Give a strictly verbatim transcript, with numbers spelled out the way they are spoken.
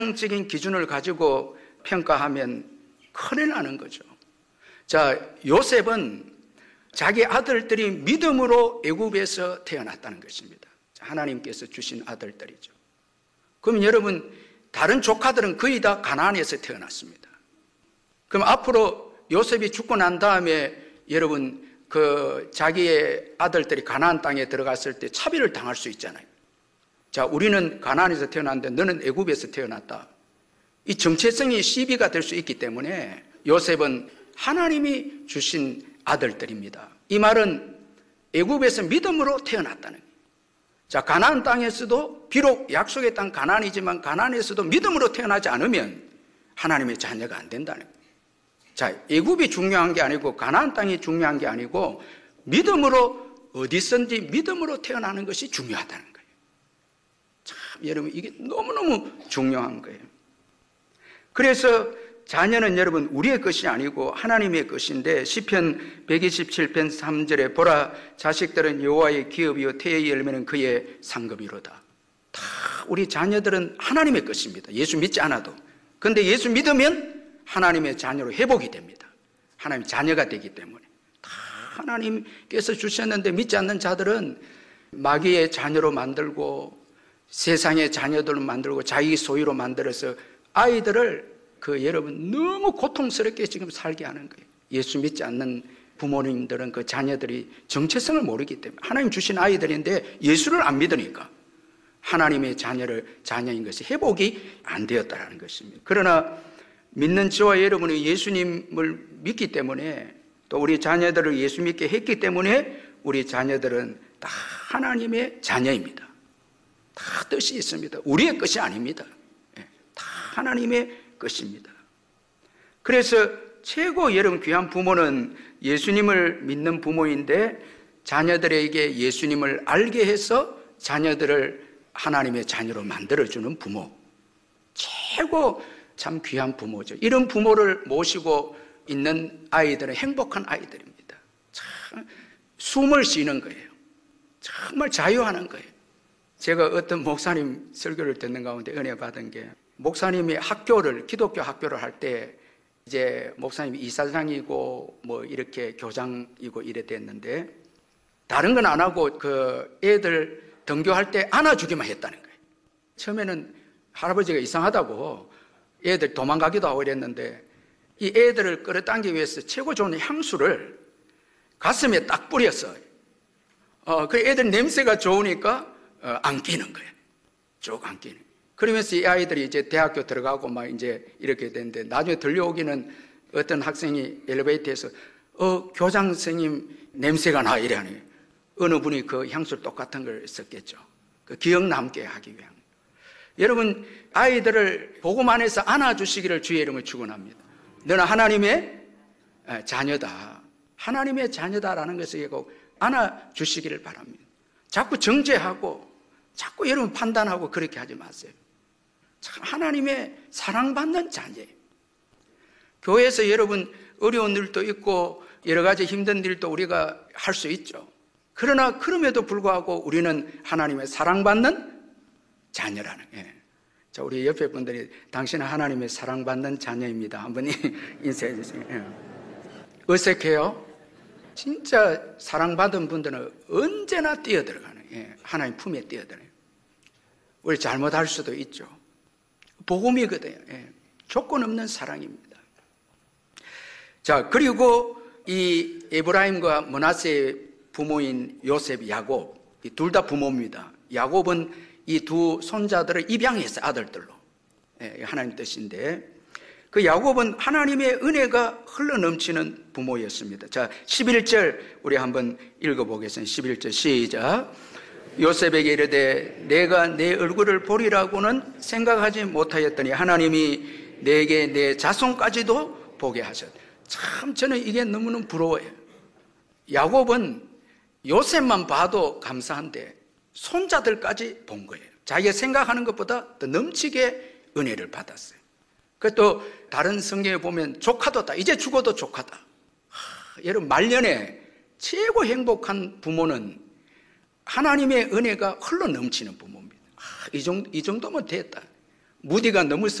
적인 기준을 가지고 평가하면 큰일 나는 거죠. 자, 요셉은 자기 아들들이 믿음으로 애굽에서 태어났다는 것입니다. 하나님께서 주신 아들들이죠. 그러면 여러분, 다른 조카들은 거의 다 가나안에서 태어났습니다. 그럼 앞으로 요셉이 죽고 난 다음에 여러분 그 자기의 아들들이 가나안 땅에 들어갔을 때 차별을 당할 수 있잖아요. 자, 우리는 가나안에서 태어났는데 너는 애굽에서 태어났다. 이 정체성이 시비가 될 수 있기 때문에 요셉은 하나님이 주신 아들들입니다. 이 말은 애굽에서 믿음으로 태어났다는 거예요. 자, 가나안 땅에서도 비록 약속의 땅 가나안이지만 가나안에서도 믿음으로 태어나지 않으면 하나님의 자녀가 안 된다는 거예요. 자, 애굽이 중요한 게 아니고 가나안 땅이 중요한 게 아니고 믿음으로 어디선지 믿음으로 태어나는 것이 중요하다는 거예요. 참 여러분 이게 너무너무 중요한 거예요. 그래서 자녀는 여러분 우리의 것이 아니고 하나님의 것인데 시편 백이십칠 편 삼 절에 보라 자식들은 여호와의 기업이요 태의 열매는 그의 상급이로다. 다 우리 자녀들은 하나님의 것입니다. 예수 믿지 않아도. 그런데 예수 믿으면 하나님의 자녀로 회복이 됩니다. 하나님의 자녀가 되기 때문에 다 하나님께서 주셨는데 믿지 않는 자들은 마귀의 자녀로 만들고 세상의 자녀들로 만들고 자기 소유로 만들어서 아이들을 그 여러분 너무 고통스럽게 지금 살게 하는 거예요. 예수 믿지 않는 부모님들은 그 자녀들이 정체성을 모르기 때문에 하나님 주신 아이들인데 예수를 안 믿으니까 하나님의 자녀를 자녀인 것이 회복이 안 되었다는 것입니다. 그러나 믿는 저와 여러분이 예수님을 믿기 때문에 또 우리 자녀들을 예수 믿게 했기 때문에 우리 자녀들은 다 하나님의 자녀입니다. 다 뜻이 있습니다. 우리의 것이 아닙니다. 다 하나님의 것입니다. 그래서 최고 여러분 귀한 부모는 예수님을 믿는 부모인데 자녀들에게 예수님을 알게 해서 자녀들을 하나님의 자녀로 만들어주는 부모. 최고 참 귀한 부모죠. 이런 부모를 모시고 있는 아이들은 행복한 아이들입니다. 참 숨을 쉬는 거예요. 정말 자유하는 거예요. 제가 어떤 목사님 설교를 듣는 가운데 은혜 받은 게 목사님이 학교를 기독교 학교를 할 때 이제 목사님이 이사장이고 뭐 이렇게 교장이고 이래 됐는데 다른 건 안 하고 그 애들 등교할 때 안아주기만 했다는 거예요. 처음에는 할아버지가 이상하다고 애들 도망가기도 하고 이랬는데 이 애들을 끌어당기기 위해서 최고 좋은 향수를 가슴에 딱 뿌렸어요. 어, 그 애들 냄새가 좋으니까 어, 안 끼는 거예요. 쭉 안 끼는. 그러면서 이 아이들이 이제 대학교 들어가고 막 이제 이렇게 됐는데 나중에 들려오기는 어떤 학생이 엘리베이터에서 어, 교장 선생님 냄새가 나 이래하니 어느 분이 그 향수 똑같은 걸 썼겠죠. 그 기억 남게 하기 위한. 여러분 아이들을 복음 안에서 안아주시기를 주의 이름을 축원합니다. 너는 하나님의 자녀다. 하나님의 자녀다라는 것을 안아주시기를 바랍니다. 자꾸 정죄하고 자꾸 여러분 판단하고 그렇게 하지 마세요. 참 하나님의 사랑받는 자녀예요. 교회에서 여러분 어려운 일도 있고 여러 가지 힘든 일도 우리가 할 수 있죠. 그러나 그럼에도 불구하고 우리는 하나님의 사랑받는 자녀라는 거예요. 자, 우리 옆에 분들이 당신은 하나님의 사랑받는 자녀입니다. 한번 인사해 주세요. 예. 어색해요? 진짜 사랑받은 분들은 언제나 뛰어들어가는 예. 하나님 품에 뛰어들어요. 우리 잘못할 수도 있죠. 복음이거든요. 예. 조건 없는 사랑입니다. 자, 그리고 이 에브라임과 므낫세의 부모인 요셉, 야곱 이 둘 다 부모입니다. 야곱은 이 두 손자들을 입양했어요. 아들들로. 예, 하나님 뜻인데 그 야곱은 하나님의 은혜가 흘러넘치는 부모였습니다. 자, 십일 절 우리 한번 읽어보겠습니다. 십일 절 시작. 요셉에게 이르되 내가 내 얼굴을 보리라고는 생각하지 못하였더니 하나님이 내게 내 자손까지도 보게 하셨다. 참 저는 이게 너무너무 부러워요. 야곱은 요셉만 봐도 감사한데 손자들까지 본 거예요. 자기가 생각하는 것보다 더 넘치게 은혜를 받았어요. 그 또 다른 성경에 보면 조카도 다 이제 죽어도 조카다. 하, 여러분 말년에 최고 행복한 부모는 하나님의 은혜가 흘러 넘치는 부모입니다. 하, 이, 정도, 이 정도면 됐다. 무디가 너무